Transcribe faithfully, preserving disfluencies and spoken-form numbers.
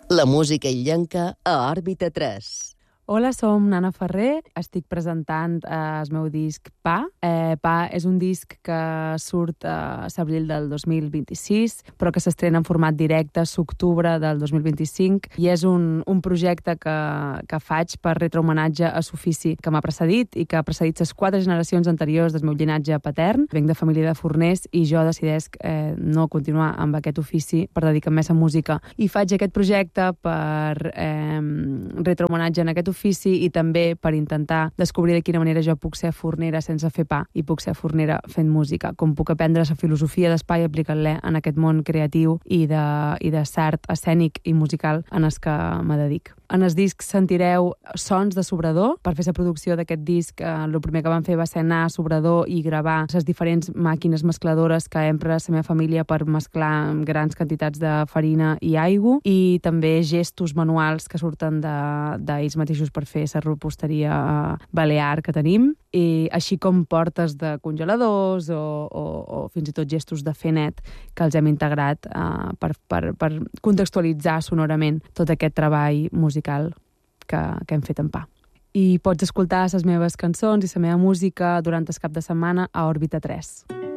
La música illenca a Òrbita tres. Hola, som Nana Ferrer, estic presentant eh, el meu disc Pa. Eh, Pa és un disc que surt a l'abril del dos mil vint-i-sis, però que s'estrena en format directe a l'octubre del dos mil vint-i-cinc, i és un, un projecte que, que faig per retre homenatge a l'ofici que m'ha precedit i que ha precedit les quatre generacions anteriors del meu llinatge patern. Venc de família de forners i jo decidesc eh, no continuar amb aquest ofici per dedicar-me a la música. I faig aquest projecte per eh, retre homenatge en aquest ofici ofici i també per intentar descobrir de quina manera jo puc ser fornera sense fer pa i puc ser fornera fent música, com puc aprendre la filosofia d'espai i aplicar-la en aquest món creatiu i de, i de l'art escènic i musical en el que me dedic. En el disc sentireu sons de Sobrador. Per fer la producció d'aquest disc, eh, el primer que vam fer va ser anar a Sobrador i gravar les diferents màquines mescladores que empra la meva família per mesclar grans quantitats de farina i aigua, i també gestos manuals que surten d'ells mateixos per fer la reposteria balear que tenim, i així com portes de congeladors o, o, o fins i tot gestos de fer net que els hem integrat eh, per, per, per contextualitzar sonorament tot aquest treball musical que, que hem fet en Pa. I pots escoltar les meves cançons i la meva música durant el cap de setmana a Òrbita tres.